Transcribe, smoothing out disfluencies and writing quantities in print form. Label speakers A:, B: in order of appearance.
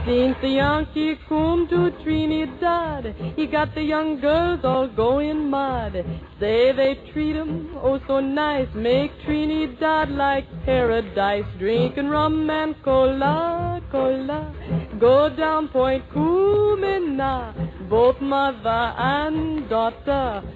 A: Since the Yankee come to Trinidad, he got the young girls all going mad. Say they treat 'em oh so nice, make Trinidad like paradise. Drinking rum and cola, cola, go down Point Kumina, both mother and daughter